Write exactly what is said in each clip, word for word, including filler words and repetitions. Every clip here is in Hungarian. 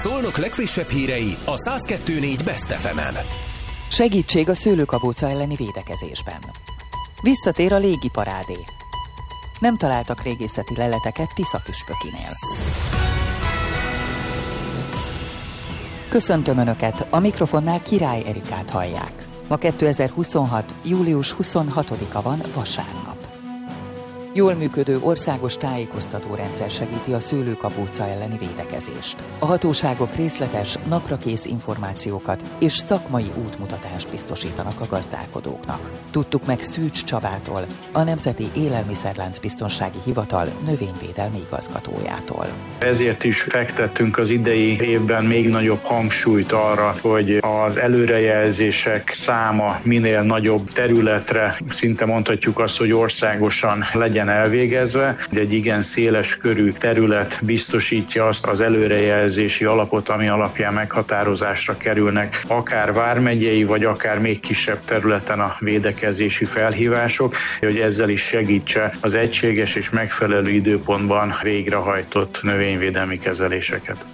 Szolnok legfrissebb hírei a száz kettő négy Best ef emen. Segítség a szőlőkabóca elleni védekezésben. Visszatér a légiparádé. Nem találtak régészeti leleteket Tisza-püspökinél. Köszöntöm Önöket, a mikrofonnál Király Erikát hallják. Ma kétezer-huszonhat. július huszonhatodika van, vasárnap. Jól működő országos tájékoztatórendszer segíti a szőlőkabóca elleni védekezést. A hatóságok részletes, naprakész információkat és szakmai útmutatást biztosítanak a gazdálkodóknak. Tudtuk meg Szűcs Csabától, a Nemzeti Élelmiszerlánc Biztonsági Hivatal növényvédelmi igazgatójától. Ezért is fektettünk az idei évben még nagyobb hangsúlyt arra, hogy az előrejelzések száma minél nagyobb területre, szinte mondhatjuk azt, hogy országosan legyen elvégezve. Egy igen széles körű terület biztosítja azt az előrejelzési alapot, ami alapján meghatározásra kerülnek akár vármegyei, vagy akár még kisebb területen a védekezési felhívások, hogy ezzel is segítse az egységes és megfelelő időpontban végrehajtott növényvédelmi kezeléseket.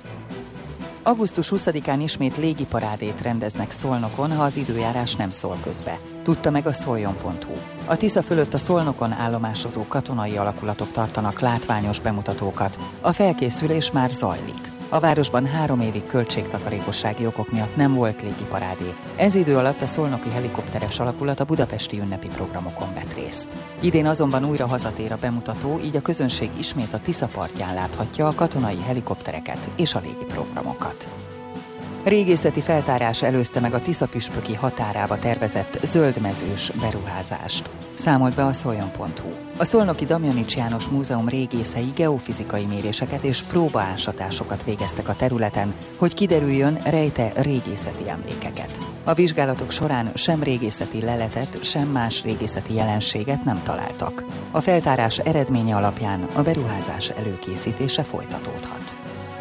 augusztus huszadikán ismét légiparádét rendeznek Szolnokon, ha az időjárás nem szól közbe. Tudta meg a szoljon pont hu. A Tisza fölött a Szolnokon állomásozó katonai alakulatok tartanak látványos bemutatókat. A felkészülés már zajlik. A városban három évig költségtakarékossági okok miatt nem volt légiparádé. Ez idő alatt a szolnoki helikopteres alakulat a budapesti ünnepi programokon vett részt. Idén azonban újra hazatér a bemutató, így a közönség ismét a Tisza partján láthatja a katonai helikoptereket és a légiprogramokat. Régészeti feltárás előzte meg a Tisza-püspöki határába tervezett zöldmezős beruházást. Számolt be a szoljon pont hu. A Szolnoki Damjanics János Múzeum régészei geofizikai méréseket és próbaásatásokat végeztek a területen, hogy kiderüljön, rejte régészeti emlékeket. A vizsgálatok során sem régészeti leletet, sem más régészeti jelenséget nem találtak. A feltárás eredménye alapján a beruházás előkészítése folytatódhat.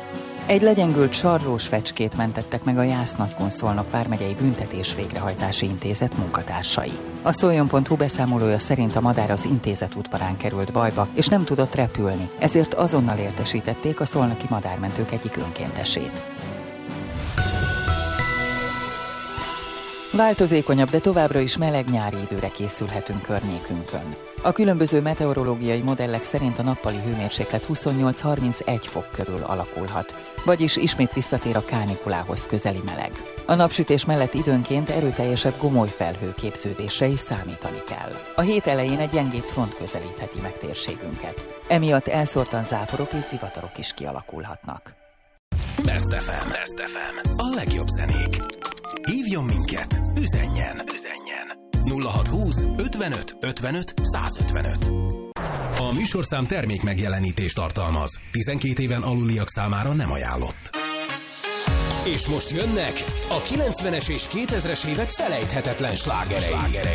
Egy legyengült sarlós fecskét mentettek meg a Jász-Nagykun-Szolnok vármegyei büntetés végrehajtási intézet munkatársai. A szoljon pont hu beszámolója szerint a madár az intézet udvarán került bajba, és nem tudott repülni, ezért azonnal értesítették a szolnoki madármentők egyik önkéntesét. Változékonyabb, de továbbra is meleg nyári időre készülhetünk környékünkön. A különböző meteorológiai modellek szerint a nappali hőmérséklet huszonnyolc-harmincegy fok körül alakulhat, vagyis ismét visszatér a kánikulához közeli meleg. A napsütés mellett időnként erőteljesebb gomolyfelhő képződésre is számítani kell. A hét elején egy gyengébb front közelítheti meg térségünket. Emiatt elszórtan záporok és zivatarok is kialakulhatnak. Best ef em. Best ef em. A legjobb zenék. Hívjon minket, üzenjen, üzenjen. nulla hatszázhúsz ötvenöt ötvenöt százötvenöt. A műsorszám termék megjelenítést tartalmaz. tizenkét éven aluliak számára nem ajánlott. És most jönnek a kilencvenes és kétezres évek felejthetetlen slágerei.